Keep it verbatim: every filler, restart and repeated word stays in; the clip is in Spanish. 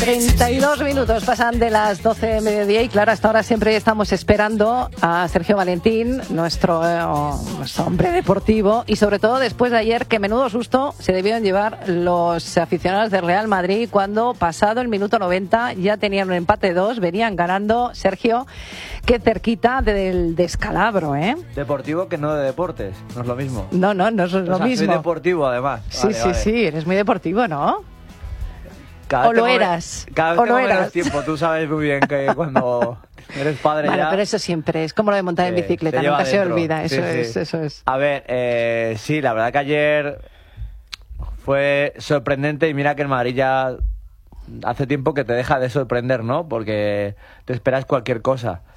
treinta y dos minutos pasan de las doce de mediodía y claro, hasta ahora siempre estamos esperando a Sergio Valentín, nuestro, eh, nuestro hombre deportivo, y sobre todo después de ayer, que menudo susto se debieron llevar los aficionados del Real Madrid cuando pasado el minuto noventa ya tenían un empate de dos, venían ganando. Sergio, qué cerquita del descalabro, ¿eh? Deportivo que no de deportes, no es lo mismo. No, no, no es lo o sea, mismo. Soy deportivo además. Sí, vale, sí, vale. sí, eres muy deportivo, ¿no? Cada o lo tengo, eras. Cada vez o tengo lo menos eras. tiempo. Tú sabes muy bien que cuando eres padre bueno, ya... pero eso siempre es como lo de montar en eh, bicicleta, te lleva nunca se dentro. olvida. Eso Sí, es, sí. eso es. A ver, eh, sí, la verdad que ayer fue sorprendente y mira que el Madrid ya hace tiempo que te deja de sorprender, ¿no? Porque te esperas cualquier cosa.